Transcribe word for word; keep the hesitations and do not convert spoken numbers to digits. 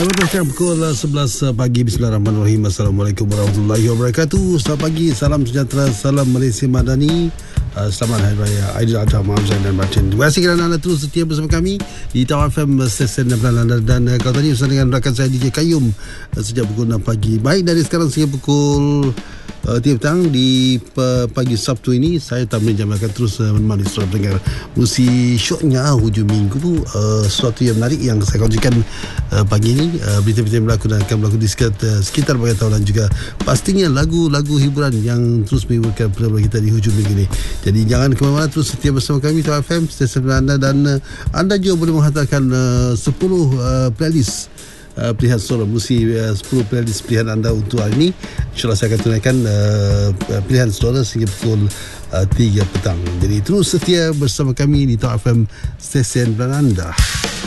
Selamat datang pukul sebelas pagi. Bismillahirrahmanirrahim. Assalamualaikum warahmatullahi wabarakatuh. Selamat pagi, salam sejahtera, salam Malaysia Madani. Uh, selamat Hari Raya Aidiladha, Maaf Zain dan Batin. Terima kasih kerana anda terus setia bersama kami di Tawar F M stesen enam anda. Dan uh, kalau tadi bersama dengan rakan saya D J Kayum uh, sejak pukul enam pagi. Baik, dari sekarang sehingga pukul Uh, tiap petang di uh, pagi Sabtu ini saya Tamrin Jamal akan terus uh, menemani saudara pendengar musik syoknya hujung minggu. Uh, sesuatu yang menarik yang saya kongsikan uh, pagi ini, uh, berita-berita yang berlaku dan akan berlaku di sekitar, uh, sekitar bagian tahun, dan juga pastinya lagu-lagu hiburan yang terus menghiburkan pendengar kita di hujung minggu ini. Jadi jangan ke mana-mana, terus setia bersama kami Tawar F M stesen anda. Dan uh, anda juga boleh menghantarkan uh, sepuluh uh, playlist Uh, pilihan solo musik, uh, sepuluh playlist pilihan anda untuk hari ini. InsyaAllah saya akan tunaikan uh, pilihan solo sehingga pukul uh, tiga petang. Jadi terus setia bersama kami di Tawar F M stesen anda.